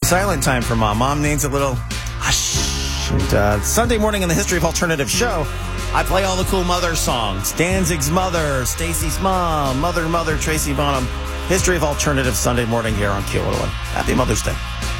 silent time for Mom. Mom needs a little hush. And, Sunday morning in the History of Alternative show, I play all the cool mother songs. Danzig's mother, Stacy's mom, Mother, Tracy Bonham. History of Alternative Sunday morning here on Q101. Happy Mother's Day.